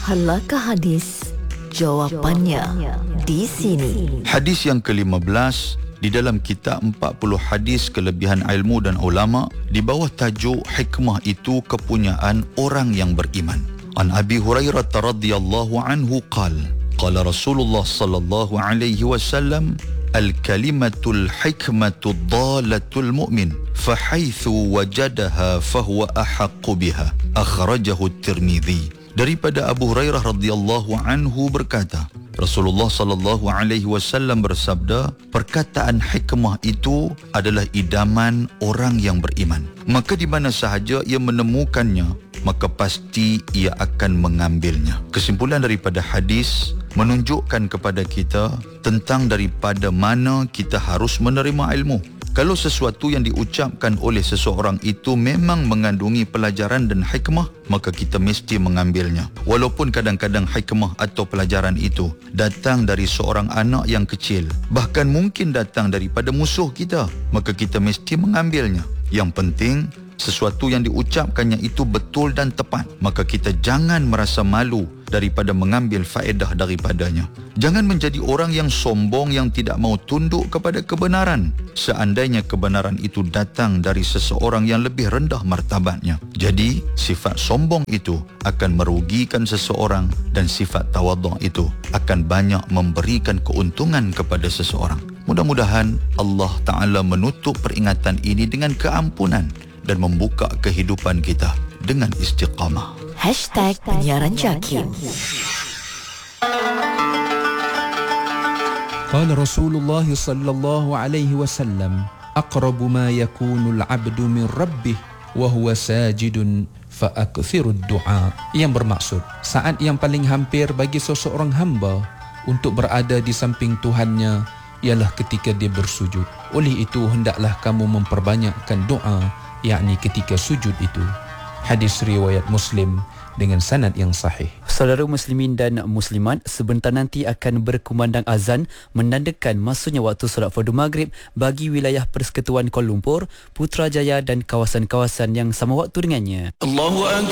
Halakah hadis? Jawapannya di sini. Hadis yang ke-15 di dalam kitab 40 hadis kelebihan ilmu dan ulama di bawah tajuk hikmah itu kepunyaan orang yang beriman. An Abi Hurairah radhiyallahu anhu qala Rasulullah sallallahu alaihi wasallam al-kalimatul hikmatud dalatul mu'min fahaitsu wajadaha fahuwa ahaqqu biha akhrajahu at-Tirmidzi. Daripada Abu Hurairah radhiyallahu anhu berkata, Rasulullah sallallahu alaihi wasallam bersabda, perkataan hikmah itu adalah idaman orang yang beriman. Maka di mana sahaja ia menemukannya, maka pasti ia akan mengambilnya. Kesimpulan daripada hadis menunjukkan kepada kita tentang daripada mana kita harus menerima ilmu. Kalau sesuatu yang diucapkan oleh seseorang itu memang mengandungi pelajaran dan hikmah, maka kita mesti mengambilnya. Walaupun kadang-kadang hikmah atau pelajaran itu datang dari seorang anak yang kecil, bahkan mungkin datang daripada musuh kita, maka kita mesti mengambilnya. Yang penting, sesuatu yang diucapkannya itu betul dan tepat, maka kita jangan merasa malu daripada mengambil faedah daripadanya. Jangan menjadi orang yang sombong yang tidak mau tunduk kepada kebenaran seandainya kebenaran itu datang dari seseorang yang lebih rendah martabatnya. Jadi, sifat sombong itu akan merugikan seseorang dan sifat tawadhu' itu akan banyak memberikan keuntungan kepada seseorang. Mudah-mudahan Allah Ta'ala menutup peringatan ini dengan keampunan dan membuka kehidupan kita dengan istiqamah. #penyiaran Jakim. قال رسول الله صلى الله عليه وسلم أقرب ما يكون العبد من ربه وهو ساجد فأكثر الدعاء. Yang bermaksud, saat yang paling hampir bagi seseorang hamba untuk berada di samping Tuhannya ialah ketika dia bersujud. Oleh itu hendaklah kamu memperbanyakkan doa, yakni ketika sujud itu. Hadis riwayat Muslim dengan sanad yang sahih. Saudara muslimin dan muslimat, sebentar nanti akan berkumandang azan menandakan masuknya waktu solat fardu maghrib bagi wilayah Persekutuan Kuala Lumpur, Putrajaya dan kawasan-kawasan yang sama waktu dengannya. Allahu Akbar.